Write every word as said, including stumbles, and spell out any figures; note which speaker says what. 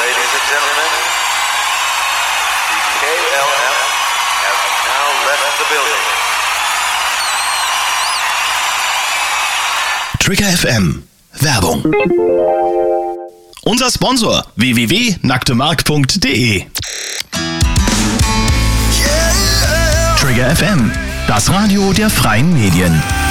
Speaker 1: Ladies and gentlemen, the K L M has now left the building.
Speaker 2: Trigger F M. Werbung. Unser Sponsor w w w punkt nacktemark punkt de. Trigger F M, das Radio der freien Medien.